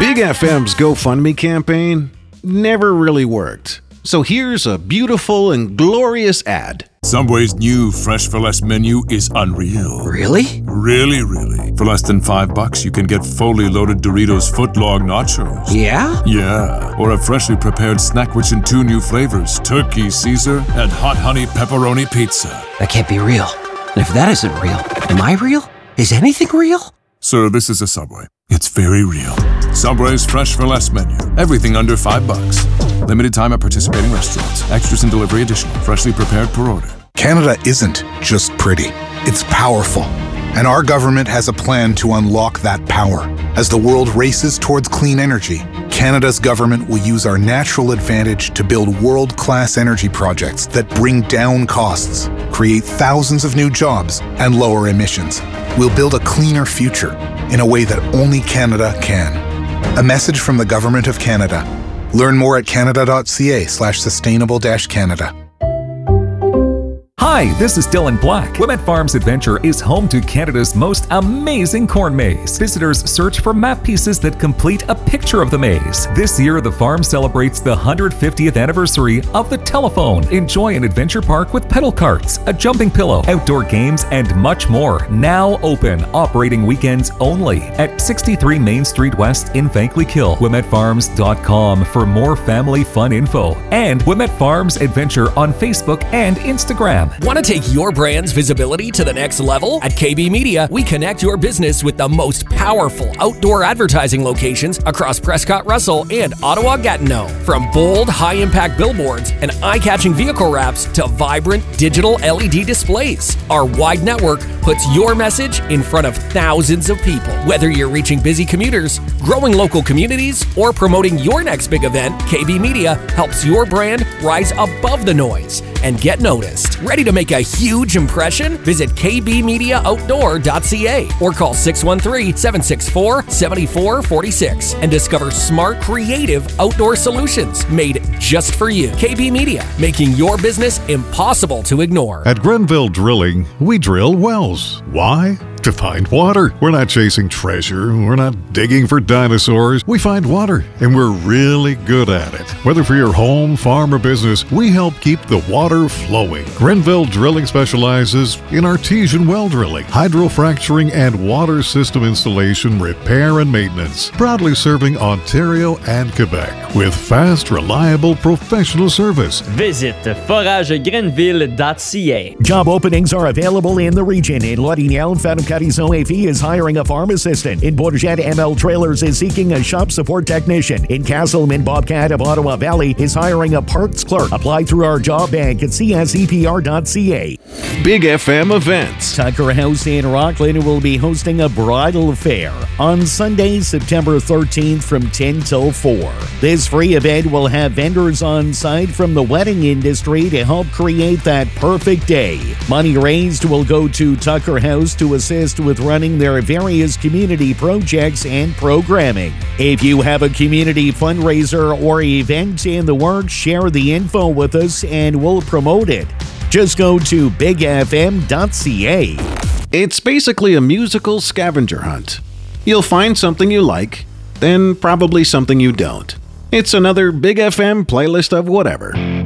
Big FM's GoFundMe campaign never really worked. So here's a beautiful and glorious ad. Subway's new Fresh for Less menu is unreal. Really? Really. For less than $5, you can get fully loaded Doritos footlong nachos. Yeah? Yeah. Or a freshly prepared snack rich in 2 new flavors, Turkey Caesar and Hot Honey Pepperoni Pizza. That can't be real. And if that isn't real, am I real? Is anything real? Sir, this is a Subway. It's very real. Subway's Fresh for Less menu. Everything under $5. Limited time at participating restaurants. Extras and delivery additional. Freshly prepared per order. Canada isn't just pretty. It's powerful. And our government has a plan to unlock that power. As the world races towards clean energy, Canada's government will use our natural advantage to build world-class energy projects that bring down costs, create thousands of new jobs, and lower emissions. We'll build a cleaner future in a way that only Canada can. A message from the Government of Canada. Learn more at canada.ca/sustainable-Canada. Hi, this is Dylan Black. Wilmette Farms Adventure is home to Canada's most amazing corn maze. Visitors search for map pieces that complete a picture of the maze. This year, the farm celebrates the 150th anniversary of the telephone. Enjoy an adventure park with pedal carts, a jumping pillow, outdoor games, and much more. Now open, operating weekends only at 63 Main Street West in Vankleek-Hill. WilmetteFarms.com for more family fun info. And Wilmette Farms Adventure on Facebook and Instagram. Want to take your brand's visibility to the next level? At KB Media, we connect your business with the most powerful outdoor advertising locations across Prescott Russell and Ottawa-Gatineau. From bold, high-impact billboards and eye-catching vehicle wraps to vibrant digital LED displays, our wide network puts your message in front of thousands of people. Whether you're reaching busy commuters, growing local communities, or promoting your next big event, KB Media helps your brand rise above the noise and get noticed. Ready to make a huge impression? Visit kbmediaoutdoor.ca or call 613-764-7446 and discover smart, creative outdoor solutions made just for you. KB Media, making your business impossible to ignore. At Grenville Drilling, we drill wells. Why? To find water. We're not chasing treasure. We're not digging for dinosaurs. We find water, and we're really good at it. Whether for your home, farm, or business, we help keep the water flowing. Grenville Drilling specializes in artesian well drilling, hydrofracturing, and water system installation, repair, and maintenance. Proudly serving Ontario and Quebec with fast, reliable, professional service. Visit foragegrenville.ca. Job openings are available in the region. In Lottignan, Fatum-Carizo AV is hiring a farm assistant. In Bourget, ML Trailers is seeking a shop support technician. In Castleman, Bobcat of Ottawa Valley is hiring a parts clerk. Apply through our job bank at csepr.ca. Big FM events. Tucker House in Rockland will be hosting a bridal fair on Sunday, September 13th from 10 till 4. This free event will have vendors on site from the wedding industry to help create that perfect day. Money raised will go to Tucker House to assist with running their various community projects and programming. If you have a community fundraiser or event in the works, share the info with us and we'll promote it. Just go to bigfm.ca. It's basically a musical scavenger hunt. You'll find something you like, then probably something you don't. It's another Big FM playlist of whatever.